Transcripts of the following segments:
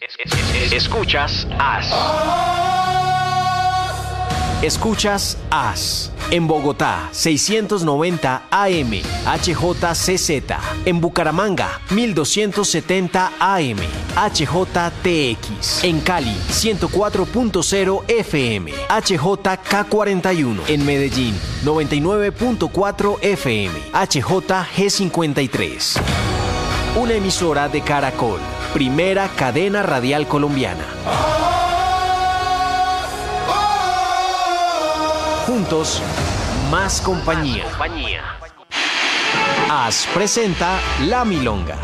Escuchas AS. Escuchas AS. En Bogotá, 690 AM, HJCZ. En Bucaramanga, 1270 AM, HJTX. En Cali, 104.0 FM, HJK41. En Medellín, 99.4 FM, HJG53. Una emisora de Caracol, primera cadena radial colombiana. Juntos, más compañía. AS presenta La Milonga.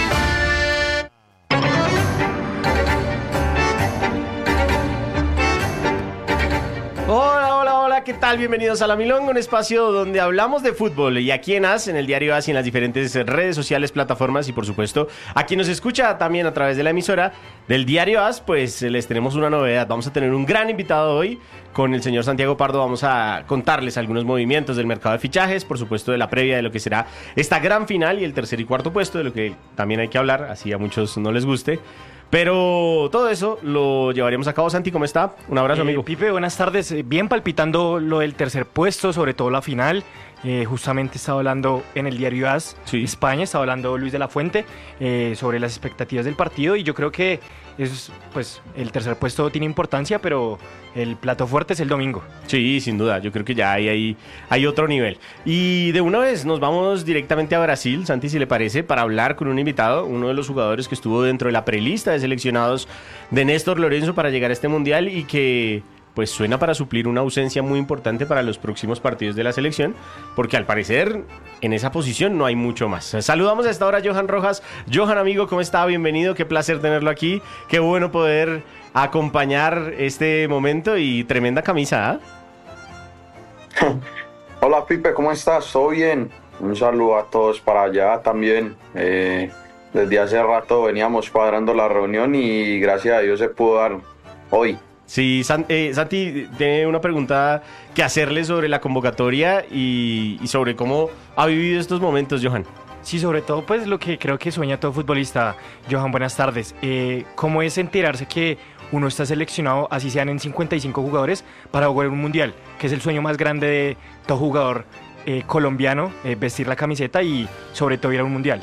Hola, ¿qué tal? Bienvenidos a La Milonga, un espacio donde hablamos de fútbol. Y aquí en AS, en el diario AS y en las diferentes redes sociales, plataformas y por supuesto, a quien nos escucha también a través de la emisora del diario AS, pues les tenemos una novedad. Vamos a tener un gran invitado hoy con el señor Santiago Pardo. Vamos a contarles algunos movimientos del mercado de fichajes, por supuesto de la previa de lo que será esta gran final y el tercer y cuarto puesto, de lo que también hay que hablar, así a muchos no les guste. Pero todo eso lo llevaríamos a cabo. Santi, ¿cómo está? Un abrazo, amigo. Pipe, buenas tardes. Bien palpitando lo del tercer puesto, sobre todo la final. Justamente estaba hablando en el diario AS España, estaba hablando Luis de la Fuente sobre las expectativas del partido y yo creo que pues el tercer puesto tiene importancia, pero el plato fuerte es el domingo. Sí, sin duda, yo creo que ya hay otro nivel. Y de una vez nos vamos directamente a Brasil, Santi, si le parece, para hablar con un invitado, uno de los jugadores que estuvo dentro de la prelista de seleccionados de Néstor Lorenzo para llegar a este mundial y que pues suena para suplir una ausencia muy importante para los próximos partidos de la selección, porque al parecer en esa posición no hay mucho más. Saludamos a esta hora a Johan Rojas. Johan, amigo, ¿cómo está? Bienvenido, qué placer tenerlo aquí, qué bueno poder acompañar este momento y tremenda camisa, ¿eh? Hola, Pipe, ¿cómo estás? ¿Todo bien? Un saludo a todos para allá también. Desde hace rato veníamos cuadrando la reunión y gracias a Dios se pudo dar hoy. Sí, Santi tiene una pregunta que hacerle sobre la convocatoria y sobre cómo ha vivido estos momentos, Johan. Sí, sobre todo pues lo que creo que sueña todo futbolista. Johan, buenas tardes. ¿Cómo es enterarse que uno está seleccionado, así sean en 55 jugadores, para jugar un mundial? Que es el sueño más grande de todo jugador colombiano, vestir la camiseta y sobre todo ir a un mundial.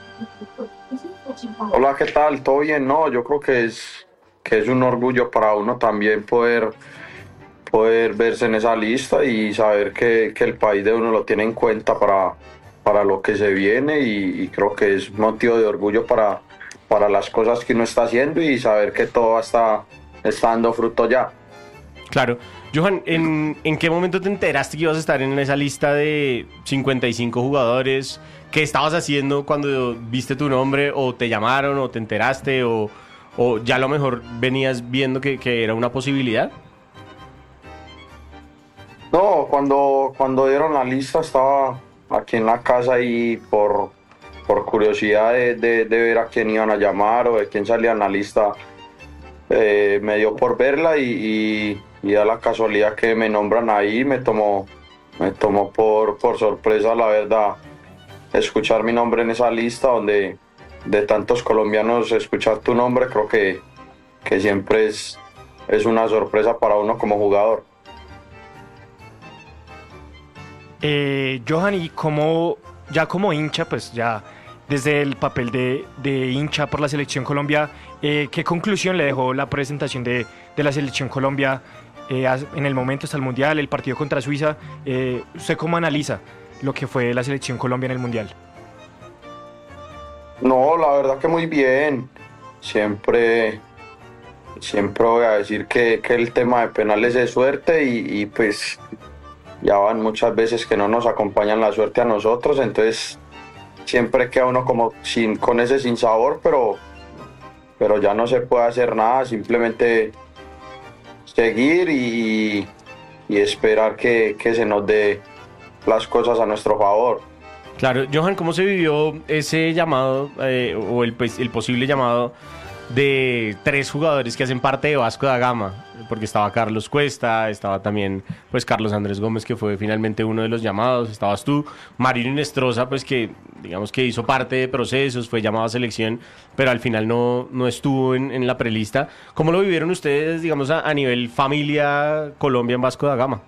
Hola, ¿qué tal? ¿Todo bien? No, yo creo que es un orgullo para uno también poder verse en esa lista y saber que el país de uno lo tiene en cuenta para lo que se viene y creo que es motivo de orgullo para las cosas que uno está haciendo y saber que todo está dando fruto ya. Claro. Johan, ¿en qué momento te enteraste que ibas a estar en esa lista de 55 jugadores? ¿Qué estabas haciendo cuando viste tu nombre o te llamaron o te enteraste o ya a lo mejor venías viendo que era una posibilidad? No, cuando dieron la lista estaba aquí en la casa y por curiosidad de ver a quién iban a llamar o de quién salía en la lista, me dio por verla y da la casualidad que me nombran ahí. Me tomó por sorpresa, la verdad, escuchar mi nombre en esa lista donde de tantos colombianos escuchar tu nombre. Creo que siempre es una sorpresa para uno como jugador. Johan, y como hincha, pues ya desde el papel de hincha por la Selección Colombia, ¿qué conclusión le dejó la presentación de la Selección Colombia en el momento hasta el Mundial, el partido contra Suiza? ¿Usted cómo analiza lo que fue la Selección Colombia en el Mundial? No, la verdad que muy bien. Siempre voy a decir que el tema de penales es suerte y pues ya van muchas veces que no nos acompañan la suerte a nosotros, entonces siempre queda uno como con ese sinsabor, pero ya no se puede hacer nada, simplemente seguir y esperar que se nos dé las cosas a nuestro favor. Claro, Johan, ¿cómo se vivió ese llamado o el posible llamado de 3 jugadores que hacen parte de Vasco da Gama, porque estaba Carlos Cuesta, estaba también pues Carlos Andrés Gómez, que fue finalmente uno de los llamados, estabas tú, Marino Inestrosa, pues que digamos que hizo parte de procesos, fue llamado a selección, pero al final no estuvo en la prelista. ¿Cómo lo vivieron ustedes, digamos, a nivel familia Colombia en Vasco da Gama?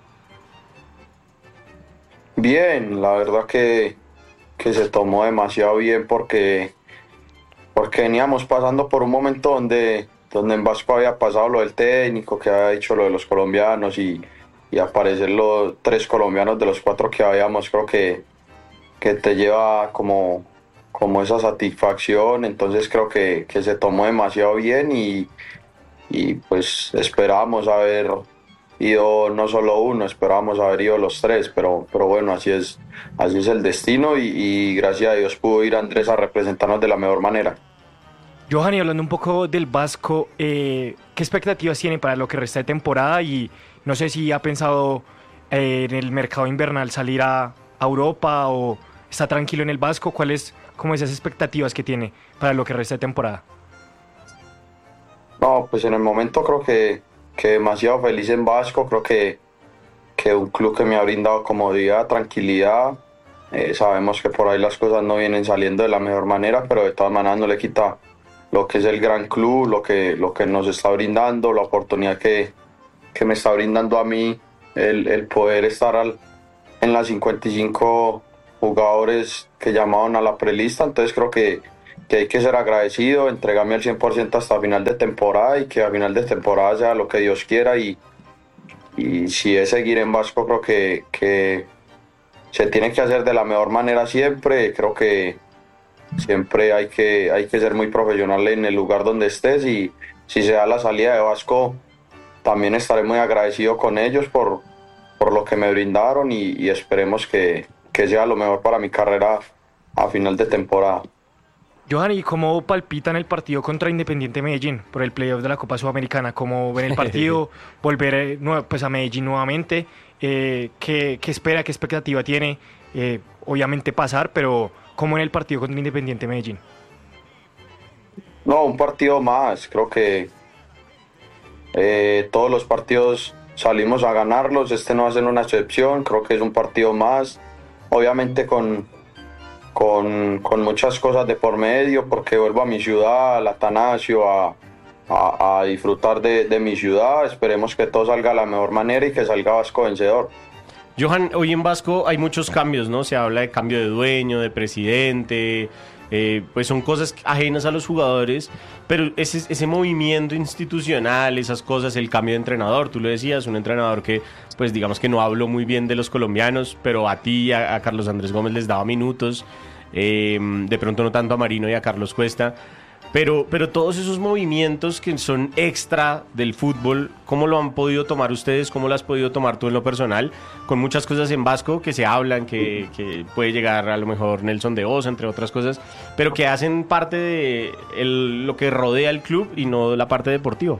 Bien, la verdad que se tomó demasiado bien porque veníamos pasando por un momento donde en Vasco había pasado lo del técnico, que había dicho lo de los colombianos y aparecer los 3 colombianos de los 4 que habíamos, creo que te lleva como esa satisfacción. Entonces creo que se tomó demasiado bien y pues esperábamos haber ido no solo uno, esperábamos haber ido los 3, pero bueno, así es el destino y gracias a Dios pudo ir Andrés a representarnos de la mejor manera. Johan, y hablando un poco del Vasco, ¿qué expectativas tiene para lo que resta de temporada? Y no sé si ha pensado en el mercado invernal salir a Europa o está tranquilo en el Vasco. ¿Cuáles como esas expectativas que tiene para lo que resta de temporada? No, pues en el momento creo que demasiado feliz en Vasco, creo que un club que me ha brindado comodidad, tranquilidad. Sabemos que por ahí las cosas no vienen saliendo de la mejor manera, pero de todas maneras no le quita lo que es el gran club, lo que nos está brindando, la oportunidad que me está brindando a mí el poder estar en las 55 jugadores que llamaron a la prelista. Entonces creo que hay que ser agradecido, entregarme al 100% hasta final de temporada y que a final de temporada sea lo que Dios quiera y si es seguir en Vasco, creo que se tiene que hacer de la mejor manera siempre. Creo que siempre hay que ser muy profesional en el lugar donde estés y si se da la salida de Vasco, también estaré muy agradecido con ellos por lo que me brindaron y esperemos que sea lo mejor para mi carrera a final de temporada. Johan, ¿y cómo palpitan el partido contra Independiente Medellín por el playoff de la Copa Sudamericana? ¿Cómo ven el partido? ¿Volver pues a Medellín nuevamente? ¿Qué espera, qué expectativa tiene? Obviamente pasar, pero ¿cómo en el partido contra Independiente Medellín? No, un partido más. Creo que todos los partidos salimos a ganarlos. Este no va a ser una excepción. Creo que es un partido más. Obviamente con muchas cosas de por medio, porque vuelvo a mi ciudad, al Atanasio, a disfrutar de mi ciudad. Esperemos que todo salga de la mejor manera y que salga Vasco vencedor. Johan, hoy en Vasco hay muchos cambios, ¿no? Se habla de cambio de dueño, de presidente, pues son cosas ajenas a los jugadores, pero ese movimiento institucional, esas cosas, el cambio de entrenador, tú lo decías, un entrenador que, pues digamos que no habló muy bien de los colombianos, pero a ti, a Carlos Andrés Gómez les daba minutos, de pronto no tanto a Marino y a Carlos Cuesta. Pero todos esos movimientos que son extra del fútbol, ¿cómo lo han podido tomar ustedes? ¿Cómo lo has podido tomar tú en lo personal? Con muchas cosas en Vasco que se hablan, que puede llegar a lo mejor Nelson de Osa, entre otras cosas, pero que hacen parte de lo que rodea el club y no la parte deportiva.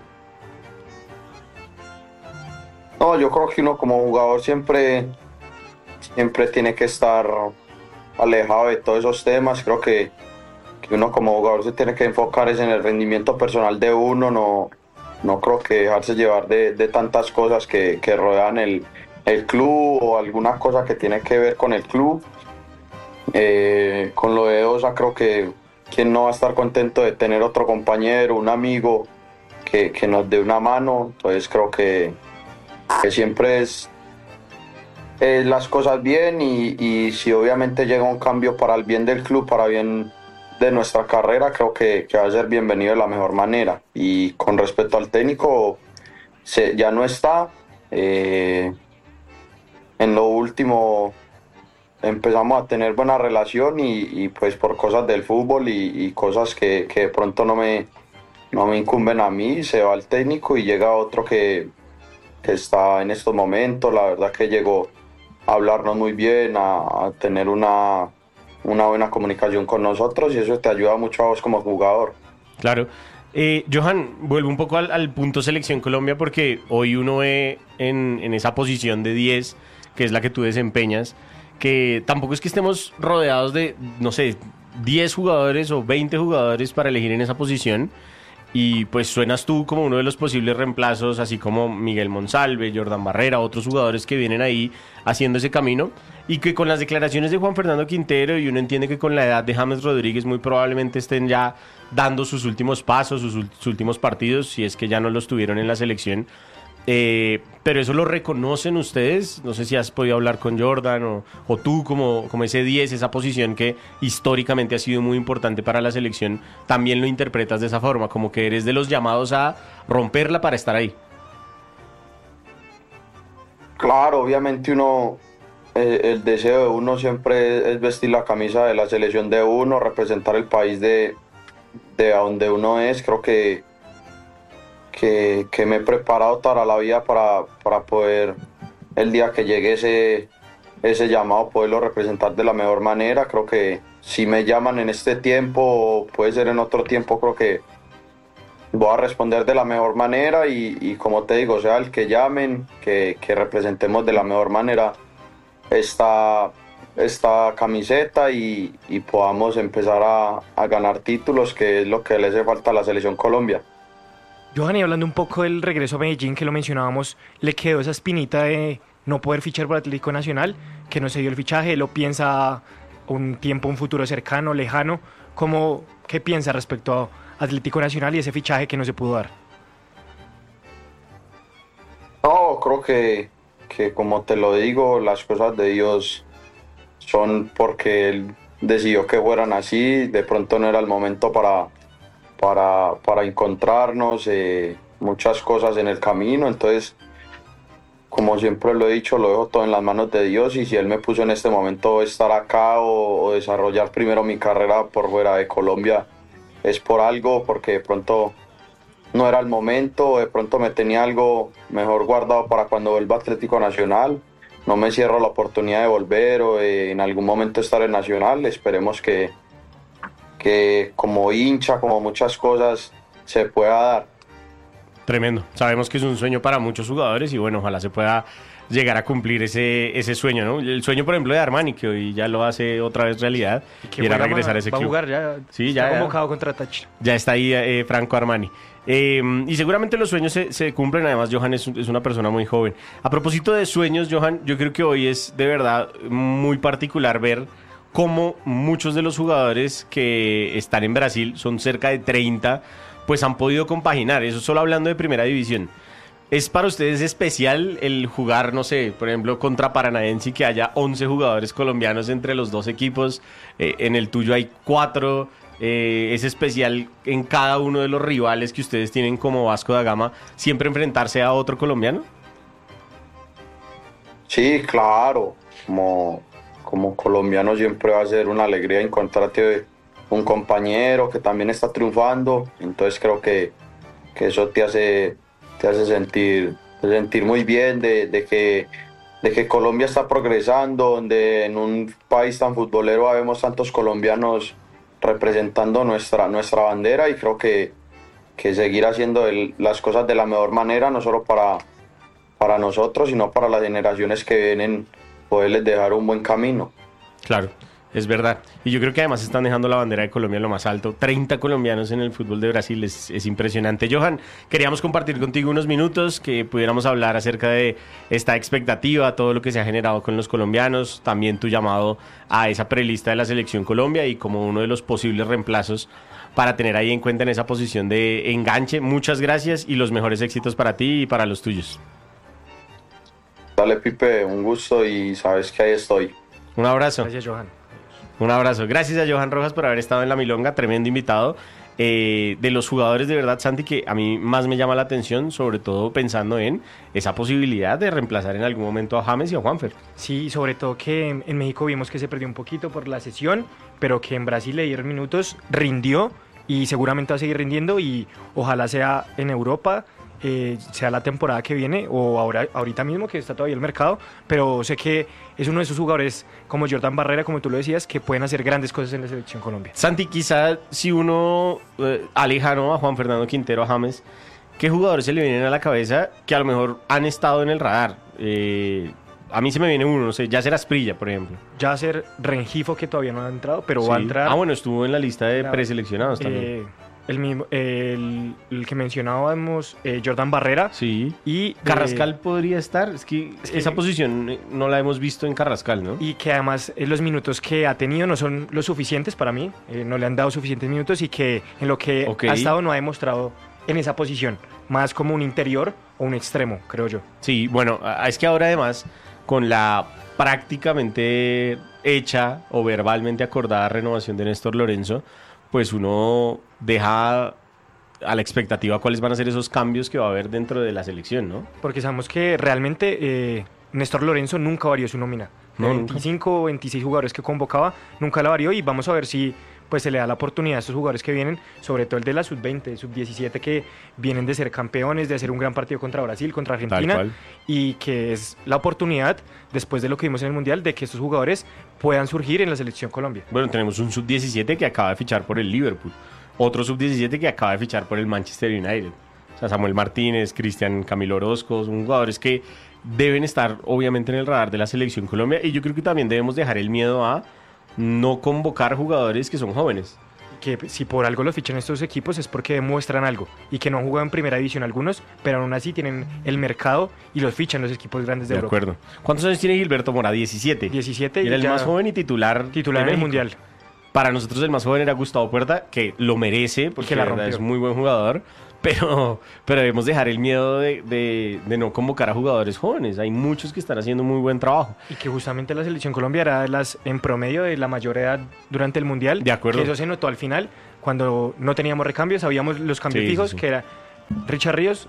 No, yo creo que uno como jugador siempre tiene que estar alejado de todos esos temas. Creo que uno como jugador se tiene que enfocar en el rendimiento personal de uno, no creo que dejarse llevar de tantas cosas que rodean el club o alguna cosa que tiene que ver con el club. Con lo de Osa, creo que quien no va a estar contento de tener otro compañero, un amigo que nos dé una mano. Entonces creo que siempre es las cosas bien y si obviamente llega un cambio para el bien del club, para bien de nuestra carrera, creo que va a ser bienvenido de la mejor manera. Y con respecto al técnico, ya no está. En lo último empezamos a tener buena relación y pues por cosas del fútbol y cosas que de pronto no me incumben a mí, se va el técnico y llega otro que está en estos momentos. La verdad que llegó a hablarnos muy bien, a tener una buena comunicación con nosotros y eso te ayuda mucho a vos como jugador. Claro. Johan, vuelvo un poco al punto Selección Colombia porque hoy uno ve en esa posición de 10, que es la que tú desempeñas, que tampoco es que estemos rodeados de, no sé, 10 jugadores o 20 jugadores para elegir en esa posición. y pues suenas tú como uno de los posibles reemplazos, así como Miguel Monsalve, Jordan Barrera, otros jugadores que vienen ahí haciendo ese camino, y que con las declaraciones de Juan Fernando Quintero, y uno entiende que con la edad de James Rodríguez muy probablemente estén ya dando sus últimos pasos, sus últimos partidos, si es que ya no los tuvieron en la selección. Pero eso lo reconocen ustedes. No sé si has podido hablar con Jordan o tú como ese 10, esa posición que históricamente ha sido muy importante para la selección, también lo interpretas de esa forma, como que eres de los llamados a romperla para estar ahí. Claro, obviamente uno, el deseo de uno siempre es vestir la camisa de la selección de uno, representar el país de donde uno es. Creo que me he preparado toda la vida para poder, el día que llegue ese llamado, poderlo representar de la mejor manera. Creo que si me llaman en este tiempo, o puede ser en otro tiempo, creo que voy a responder de la mejor manera y como te digo, sea el que llamen, que representemos de la mejor manera esta camiseta y podamos empezar a ganar títulos, que es lo que le hace falta a la Selección Colombia. Johan, y hablando un poco del regreso a Medellín, que lo mencionábamos, ¿le quedó esa espinita de no poder fichar por Atlético Nacional? Que no se dio el fichaje, ¿lo piensa un tiempo, un futuro cercano, lejano? ¿Qué piensa respecto a Atlético Nacional y ese fichaje que no se pudo dar? No, creo que como te lo digo, las cosas de Dios son porque Él decidió que fueran así. De pronto no era el momento para encontrarnos, muchas cosas en el camino. Entonces, como siempre lo he dicho, lo dejo todo en las manos de Dios, y si Él me puso en este momento estar acá o desarrollar primero mi carrera por fuera de Colombia, es por algo, porque de pronto no era el momento, de pronto me tenía algo mejor guardado para cuando vuelva a Atlético Nacional. No me cierro la oportunidad de volver o en algún momento estar en Nacional. Esperemos que como hincha, como muchas cosas, se pueda dar. Tremendo. Sabemos que es un sueño para muchos jugadores y bueno, ojalá se pueda llegar a cumplir ese sueño, ¿no? El sueño, por ejemplo, de Armani, que hoy ya lo hace otra vez realidad, y era regresar a ese club. Va a jugar ya. Sí, está ya convocado contra Táchira. Ya está ahí Franco Armani. Y seguramente los sueños se cumplen. Además, Johan es una persona muy joven. A propósito de sueños, Johan, yo creo que hoy es de verdad muy particular ver cómo muchos de los jugadores que están en Brasil, son cerca de 30, pues han podido compaginar. Eso solo hablando de primera división. ¿Es para ustedes especial el jugar, no sé, por ejemplo, contra Paranaense y que haya 11 jugadores colombianos entre los dos equipos? En el tuyo hay 4. ¿Es especial en cada uno de los rivales que ustedes tienen como Vasco da Gama siempre enfrentarse a otro colombiano? Sí, claro. Como colombiano siempre va a ser una alegría encontrarte un compañero que también está triunfando. Entonces creo que eso te hace sentir muy bien de que Colombia está progresando, donde en un país tan futbolero vemos tantos colombianos representando nuestra bandera, y creo que seguir haciendo las cosas de la mejor manera, no solo para nosotros, sino para las generaciones que vienen, poderles dejar un buen camino. Claro, es verdad. Y yo creo que además están dejando la bandera de Colombia en lo más alto. 30 colombianos en el fútbol de Brasil es impresionante. Johan, queríamos compartir contigo unos minutos, que pudiéramos hablar acerca de esta expectativa, todo lo que se ha generado con los colombianos, también tu llamado a esa prelista de la Selección Colombia y como uno de los posibles reemplazos para tener ahí en cuenta en esa posición de enganche. Muchas gracias y los mejores éxitos para ti y para los tuyos. Dale, Pipe, un gusto y sabes que ahí estoy. Un abrazo. Gracias, Johan. Un abrazo. Gracias a Johan Rojas por haber estado en La Milonga, tremendo invitado. De los jugadores, de verdad, Santi, que a mí más me llama la atención, sobre todo pensando en esa posibilidad de reemplazar en algún momento a James y a Juanfer. Sí, sobre todo que en México vimos que se perdió un poquito por la sesión, pero que en Brasil le dieron minutos, rindió y seguramente va a seguir rindiendo, y ojalá sea en Europa, sea la temporada que viene o ahorita mismo, que está todavía el mercado, pero sé que es uno de esos jugadores como Jordan Barrera, como tú lo decías, que pueden hacer grandes cosas en la Selección Colombia. Santi, quizá si uno aleja, ¿no?, a Juan Fernando Quintero, a James, ¿qué jugadores se le vienen a la cabeza que a lo mejor han estado en el radar? A mí se me viene uno, no sé, Yasser Asprilla, por ejemplo. Yasser Rengifo, que todavía no ha entrado, pero va a entrar. Ah, bueno, estuvo en la lista de preseleccionados también. el que mencionábamos, Jordan Barrera. Sí. Y Carrascal podría estar. Es que esa posición no la hemos visto en Carrascal, ¿no? Y que además los minutos que ha tenido no son los suficientes para mí. No le han dado suficientes minutos y que en lo que ha estado no ha demostrado en esa posición. Más como un interior o un extremo, creo yo. Sí, bueno, es que ahora además, con la prácticamente hecha o verbalmente acordada renovación de Néstor Lorenzo, pues uno deja a la expectativa cuáles van a ser esos cambios que va a haber dentro de la selección, ¿no? Porque sabemos que realmente Néstor Lorenzo nunca varió su nómina. No, 25 o 26 jugadores que convocaba, nunca la varió, y vamos a ver si pues se le da la oportunidad a estos jugadores que vienen, sobre todo el de la sub-20, sub-17, que vienen de ser campeones, de hacer un gran partido contra Brasil, contra Argentina, y que es la oportunidad, después de lo que vimos en el Mundial, de que estos jugadores puedan surgir en la selección Colombia. Bueno, tenemos un sub-17 que acaba de fichar por el Liverpool, otro sub-17 que acaba de fichar por el Manchester United. O sea, Samuel Martínez, Cristian Camilo Orozco, son jugadores que deben estar obviamente en el radar de la selección Colombia, y yo creo que también debemos dejar el miedo a no convocar jugadores que son jóvenes. Que si por algo los fichan estos equipos es porque demuestran algo, y que no han jugado en primera división algunos, pero aún así tienen el mercado y los fichan los equipos grandes de Europa. De acuerdo. ¿Cuántos años tiene Gilberto Mora? 17. 17 y era el más joven y titular en el Mundial. Para nosotros el más joven era Gustavo Puerta, que lo merece porque la verdad es muy buen jugador, pero debemos dejar el miedo de no convocar a jugadores jóvenes. Hay muchos que están haciendo muy buen trabajo. Y que justamente la selección Colombia era en promedio de la mayor edad durante el Mundial. De acuerdo. Que eso se notó al final, cuando no teníamos recambios, sabíamos los cambios fijos, que era Richard Ríos,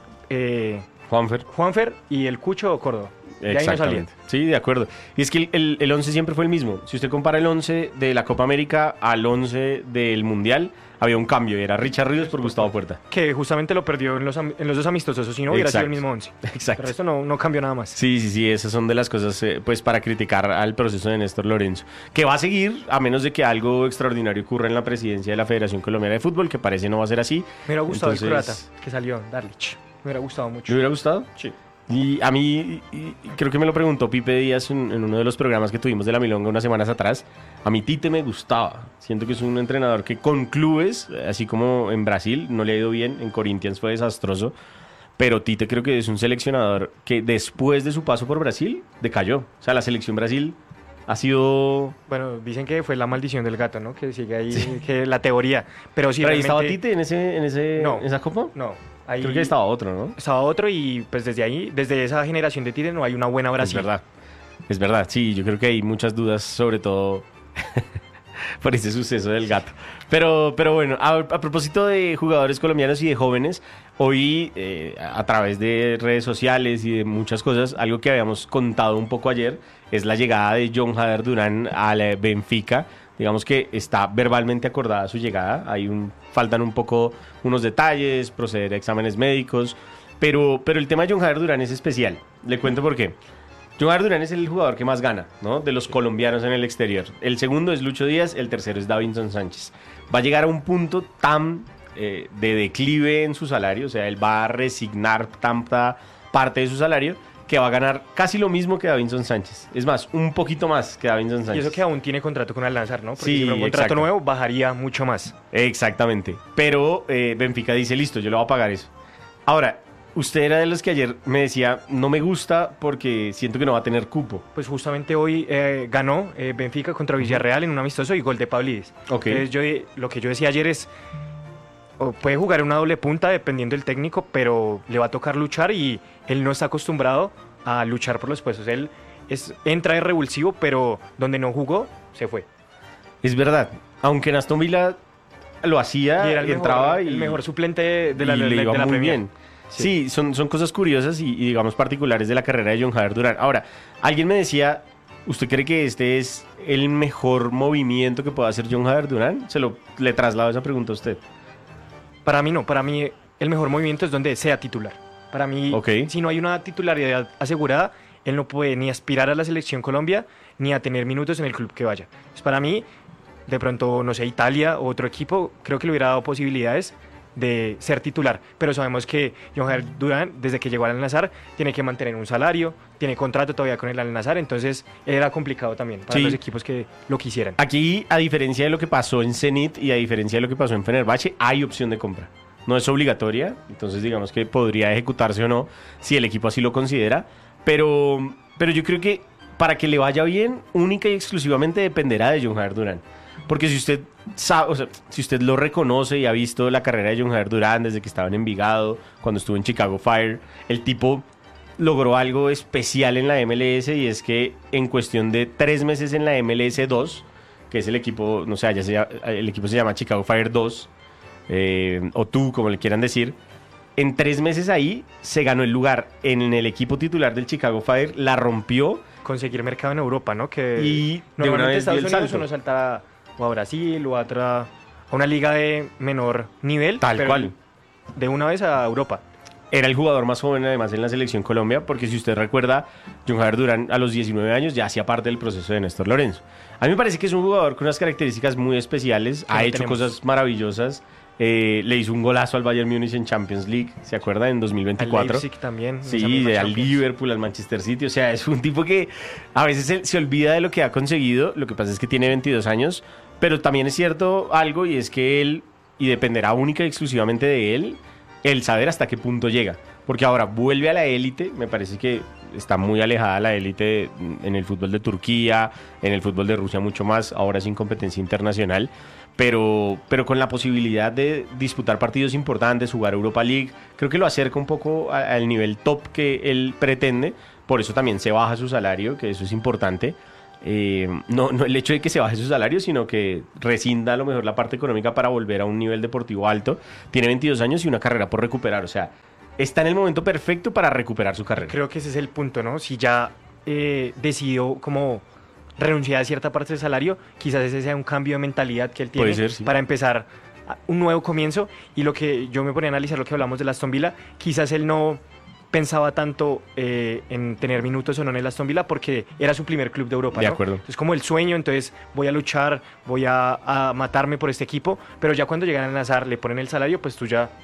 Juanfer y el Cucho Córdoba. Exactamente. Sí, de acuerdo. Y es que el 11 siempre fue el mismo. Si usted compara el 11 de la Copa América al 11 del Mundial, había un cambio. Era Richard Ríos por Gustavo Puerta. Que justamente lo perdió en los dos amistosos. Si no, hubiera sido el mismo 11. Exacto. Pero esto no cambió nada más. Sí. Esas son de las cosas pues para criticar al proceso de Néstor Lorenzo. Que va a seguir, a menos de que algo extraordinario ocurra en la presidencia de la Federación Colombiana de Fútbol, que parece no va a ser así. Me hubiera gustado el croata que salió, Darlich. Me hubiera gustado mucho. ¿Me hubiera gustado? Sí. Y a mí, creo que me lo preguntó Pipe Díaz en uno de los programas que tuvimos de La Milonga unas semanas atrás. A mí Tite me gustaba. Siento que es un entrenador que con clubes, así como en Brasil, no le ha ido bien. En Corinthians fue desastroso. Pero Tite creo que es un seleccionador que después de su paso por Brasil, decayó. O sea, la selección Brasil ha sido... Bueno, dicen que fue la maldición del gato, ¿no? Que sigue ahí, que la teoría. Pero sí, ¿Pero ahí estaba Tite en esa copa? No. Ahí creo que estaba otro, ¿no? Estaba otro, y pues desde esa generación de Tite no hay una buena Brasil. Es verdad, sí, yo creo que hay muchas dudas, sobre todo por ese suceso del gato. Pero bueno, a propósito de jugadores colombianos y de jóvenes, hoy a través de redes sociales y de muchas cosas, algo que habíamos contado un poco ayer es la llegada de John Jader Durán al Benfica. Digamos que está verbalmente acordada su llegada. Faltan un poco unos detalles, proceder a exámenes médicos. Pero el tema de John Jader Durán es especial. Le cuento por qué. John Jader Durán es el jugador que más gana, ¿no?, de los colombianos en el exterior. El segundo es Lucho Díaz, el tercero es Davinson Sánchez. Va a llegar a un punto tan de declive en su salario, o sea, él va a resignar tanta parte de su salario que va a ganar casi lo mismo que Davinson Sánchez. Es más, un poquito más que Davinson Sánchez. Y eso que aún tiene contrato con Al Nassr, ¿no? Porque sí, si fuera un contrato nuevo, bajaría mucho más. Exactamente. Pero Benfica dice, listo, yo le voy a pagar eso. Ahora, usted era de los que ayer me decía, no me gusta porque siento que no va a tener cupo. Pues justamente hoy ganó Benfica contra Villarreal en un amistoso y gol de Pavlidis. Entonces lo que yo decía ayer es, puede jugar una doble punta dependiendo del técnico, pero le va a tocar luchar, y él no está acostumbrado a luchar por los puestos. Él entra de revulsivo, pero donde no jugó, se fue. Es verdad, aunque en Aston Villa lo hacía, y era entraba el mejor suplente de la muy bien. Sí, son cosas curiosas y digamos particulares de la carrera de John Jader Durán. Ahora, alguien me decía, ¿usted cree que este es el mejor movimiento que pueda hacer John Jader Durán? Le traslado esa pregunta a usted. Para mí no, para mí el mejor movimiento es donde sea titular. Para mí, si no hay una titularidad asegurada, él no puede ni aspirar a la selección Colombia, ni a tener minutos en el club que vaya. Pues para mí, de pronto, no sé, Italia o otro equipo, creo que le hubiera dado posibilidades, de ser titular, pero sabemos que John Jair Durán, desde que llegó al Al-Nassr, tiene que mantener un salario, tiene contrato todavía con el Al-Nassr, entonces era complicado también para los equipos que lo quisieran. Aquí, a diferencia de lo que pasó en Zenit y a diferencia de lo que pasó en Fenerbahce, hay opción de compra. No es obligatoria, entonces digamos que podría ejecutarse o no si el equipo así lo considera, pero yo creo que para que le vaya bien, única y exclusivamente dependerá de John Jair Durán. Porque si usted sabe, o sea, si usted lo reconoce y ha visto la carrera de John Jair Durán desde que estaba en Envigado, cuando estuvo en Chicago Fire, el tipo logró algo especial en la MLS y es que en cuestión de 3 meses en la MLS 2, que es el equipo, no sé, el equipo se llama Chicago Fire 2, o tú, como le quieran decir, en 3 meses ahí se ganó el lugar en el equipo titular del Chicago Fire, la rompió. Conseguir mercado en Europa, ¿no? Que y de una vez Estados Unidos uno salta o a Brasil o a una liga de menor nivel. Tal cual. De una vez a Europa. Era el jugador más joven además en la selección Colombia, porque si usted recuerda, John Jair Durán a los 19 años ya hacía parte del proceso de Néstor Lorenzo. A mí me parece que es un jugador con unas características muy especiales, ha hecho cosas maravillosas. Le hizo un golazo al Bayern Múnich en Champions League, ¿se acuerda? En 2024. Al Leipzig también. Sí, al Liverpool, al Manchester City. O sea, es un tipo que a veces se olvida de lo que ha conseguido. Lo que pasa es que tiene 22 años. Pero también es cierto algo, y es que él, y dependerá única y exclusivamente de él, el saber hasta qué punto llega. Porque ahora vuelve a la élite, me parece que está muy alejada la élite en el fútbol de Turquía, en el fútbol de Rusia mucho más, ahora sin competencia internacional. Pero con la posibilidad de disputar partidos importantes, jugar Europa League, creo que lo acerca un poco al nivel top que él pretende. Por eso también se baja su salario, que eso es importante. No el hecho de que se baje su salario, sino que rescinda a lo mejor la parte económica para volver a un nivel deportivo alto. Tiene 22 años y una carrera por recuperar, o sea, está en el momento perfecto para recuperar su carrera. Creo que ese es el punto, ¿no? Si ya decidió como renunciar a cierta parte del salario, quizás ese sea un cambio de mentalidad que él tiene. Puede ser, sí. Para empezar un nuevo comienzo. Y lo que yo me ponía a analizar, lo que hablamos de Aston Villa, quizás él no pensaba tanto en tener minutos o no en el Aston Villa porque era su primer club de Europa, de ¿no? acuerdo. Es como el sueño, entonces voy a luchar, voy a matarme por este equipo, pero ya cuando llegan al Al-Nassr, le ponen el salario, pues tú ya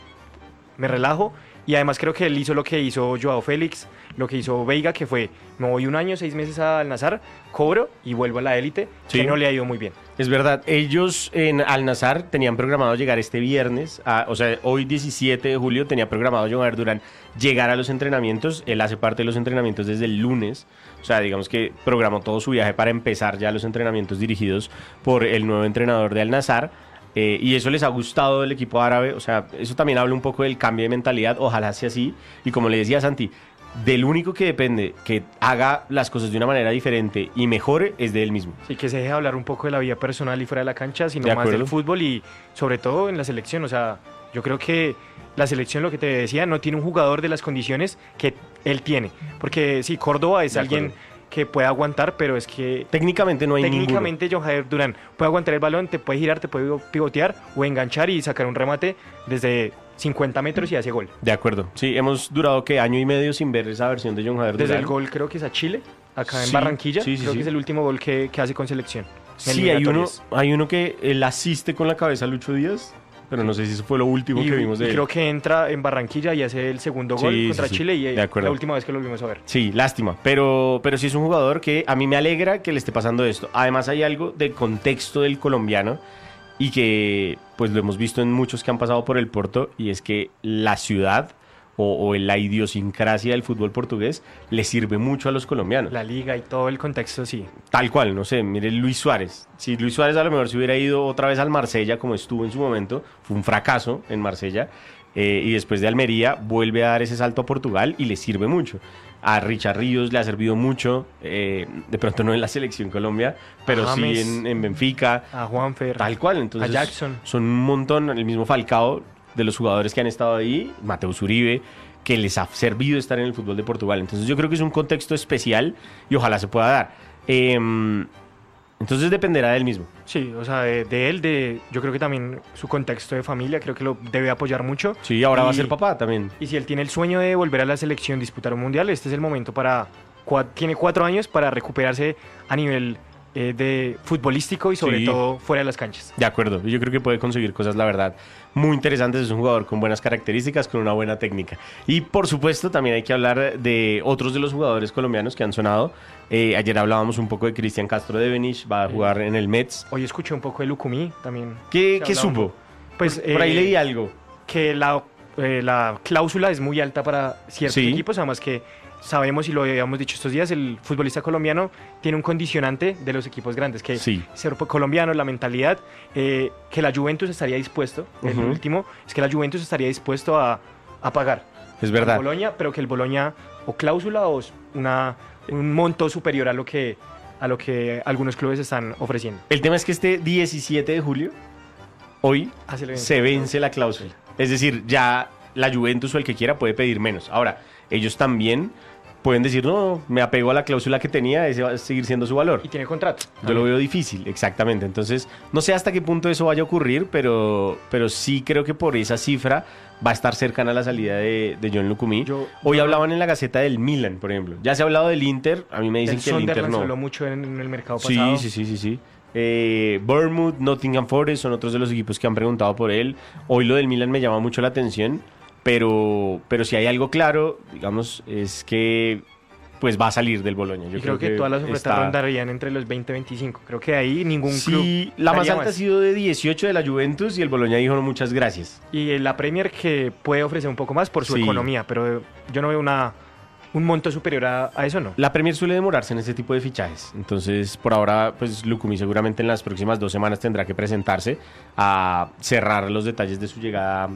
me relajo. Y además creo que él hizo lo que hizo Joao Félix, lo que hizo Veiga, que fue, me voy 1 año, 6 meses al Al-Nassr, cobro y vuelvo a la élite, sí, que no le ha ido muy bien. Es verdad, ellos en Al-Nassr tenían programado llegar este viernes, o sea, hoy 17 de julio tenía programado John Jair Durán llegar a los entrenamientos. Él hace parte de los entrenamientos desde el lunes, o sea, digamos que programó todo su viaje para empezar ya los entrenamientos dirigidos por el nuevo entrenador de Al-Nassr. Y eso les ha gustado del equipo árabe, o sea, eso también habla un poco del cambio de mentalidad, ojalá sea así. Y como le decía Santi, del único que depende que haga las cosas de una manera diferente y mejore es de él mismo. Sí, que se deje hablar un poco de la vida personal y fuera de la cancha, sino más del fútbol y sobre todo en la selección. O sea, yo creo que la selección, lo que te decía, no tiene un jugador de las condiciones que él tiene. Porque sí, Córdoba es alguien que puede aguantar, pero es que técnicamente no hay técnicamente ninguno. John Jair Durán puede aguantar el balón, te puede girar, te puede pivotear o enganchar y sacar un remate desde 50 metros y hace gol. De acuerdo, sí, hemos durado que 1.5 años sin ver esa versión de John Jair Durán. Desde el gol creo que es a Chile, acá en Barranquilla, creo que es el último gol que hace con selección. Sí, hay uno que él asiste con la cabeza a Lucho Díaz, pero no sé si eso fue lo último que vimos de él. Creo que entra en Barranquilla y hace el segundo gol contra Chile y la última vez que lo vimos a ver. Sí, lástima, pero sí es un jugador que a mí me alegra que le esté pasando esto. Además hay algo del contexto del colombiano y que pues lo hemos visto en muchos que han pasado por el Porto, y es que la ciudad o la idiosincrasia del fútbol portugués le sirve mucho a los colombianos. La liga y todo el contexto, sí. Tal cual, no sé, mire Luis Suárez. Si Luis Suárez a lo mejor se hubiera ido otra vez al Marsella como estuvo en su momento, fue un fracaso en Marsella, y después de Almería vuelve a dar ese salto a Portugal y le sirve mucho. A Richard Ríos le ha servido mucho, de pronto no en la selección Colombia, pero sí en Benfica. A Juanfer. Tal cual, entonces a Jackson. Son un montón, el mismo Falcao, de los jugadores que han estado ahí, Mateus Uribe, que les ha servido estar en el fútbol de Portugal. Entonces yo creo que es un contexto especial y ojalá se pueda dar. Entonces dependerá de él mismo. Sí, o sea, de él, yo creo que también su contexto de familia, creo que lo debe apoyar mucho. Sí, ahora va a ser papá también. Y si él tiene el sueño de volver a la selección, disputar un mundial, este es el momento tiene 4 años para recuperarse a nivel de futbolístico y sobre Sí. todo fuera de las canchas. De acuerdo, yo creo que puede conseguir cosas, la verdad, muy interesantes. Es un jugador con buenas características, con una buena técnica. Y por supuesto, también hay que hablar de otros de los jugadores colombianos que han sonado. Ayer hablábamos un poco de Cristian Castro de Benich, va a jugar en el Mets. Hoy escuché un poco de Lucumí también. ¿Qué Se hablaba un supo? poco. Pues, Por ahí leí algo. que la cláusula es muy alta para ciertos Sí. equipos, además que sabemos y lo habíamos dicho estos días, el futbolista colombiano tiene un condicionante de los equipos grandes, que Sí. ser colombiano, la mentalidad, que la Juventus estaría dispuesto, el Ujú. último, es que la Juventus estaría dispuesto a pagar Es al verdad. Boloña, pero que el Boloña o cláusula o un monto superior a lo que algunos clubes están ofreciendo. El tema es que este 17 de julio, hoy, se vence la cláusula. Es decir, ya la Juventus o el que quiera puede pedir menos. Ahora, ellos también pueden decir, no, me apego a la cláusula que tenía, ese va a seguir siendo su valor. Y tiene contrato. Yo lo veo difícil, exactamente. Entonces, no sé hasta qué punto eso vaya a ocurrir, pero sí creo que por esa cifra va a estar cercana a la salida de John Lucumí. Hoy hablaban en la Gaceta del Milan, por ejemplo. Ya se ha hablado del Inter, a mí me dicen El que el Inter Sunderland se no. habló mucho en el mercado pasado. Sí. Bournemouth, Nottingham Forest son otros de los equipos que han preguntado por él. Hoy lo del Milan me llama mucho la atención, pero si hay algo claro, digamos, es que pues va a salir del Boloña. Yo Y creo que todas las ofertas está... rondarían entre los 20 y 25. Creo que ahí ningún club. Sí, la más daría alta ha sido de 18 de la Juventus y el Boloña dijo no, muchas gracias. Y la Premier que puede ofrecer un poco más por su Sí. economía, pero yo no veo un monto superior a eso, no. La Premier suele demorarse en este tipo de fichajes. Entonces, por ahora, pues Lucumí seguramente en las próximas 2 semanas tendrá que presentarse a cerrar los detalles de su llegada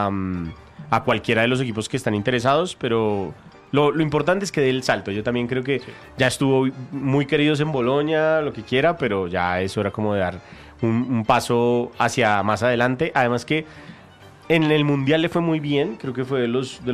a cualquiera de los equipos que están interesados, pero lo importante es que dé el salto. Yo también creo que ya estuvo muy queridos en Boloña, lo que quiera, pero ya es hora como de dar un paso hacia más adelante. Además que en el Mundial le fue muy bien, creo que fue de los